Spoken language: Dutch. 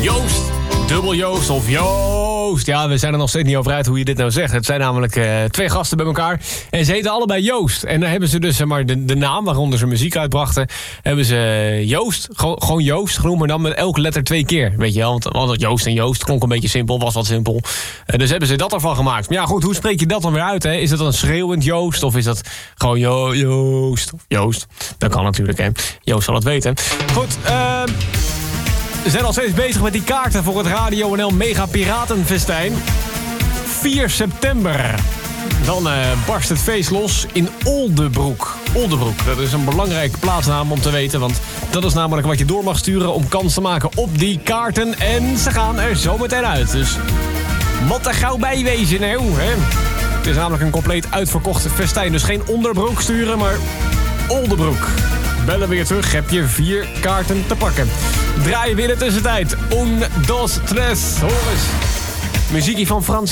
Joost, dubbel Joost of Joost. Ja, we zijn er nog steeds niet over uit hoe je dit nou zegt. Het zijn namelijk twee gasten bij elkaar. En ze heten allebei Joost. En dan hebben ze dus maar de naam waaronder ze muziek uitbrachten. Hebben ze Joost, gewoon Joost genoemd. Maar dan met elke letter 2 keer. Weet je wel, want Joost en Joost klonk een beetje simpel. Was wat simpel. Dus hebben ze dat ervan gemaakt. Maar ja goed, hoe spreek je dat dan weer uit? Hè? Is dat een schreeuwend Joost? Of is dat gewoon Joost? Of Joost? Dat kan natuurlijk, hè. Joost zal het weten. Goed, we zijn al steeds bezig met die kaarten voor het Radio NL Mega Piratenfestijn. 4 september. Dan barst het feest los in Oldebroek. Oldebroek, dat is een belangrijke plaatsnaam om te weten. Want dat is namelijk wat je door mag sturen om kans te maken op die kaarten. En ze gaan er zo meteen uit. Dus moet er gauw bij wezen, hè? Het is namelijk een compleet uitverkocht festijn. Dus geen onderbroek sturen, maar Oldebroek. Bellen weer terug, heb je 4 kaarten te pakken. Draaien weer in de tussentijd. 1, 2, 3, hoor eens. Muziekie van Frans.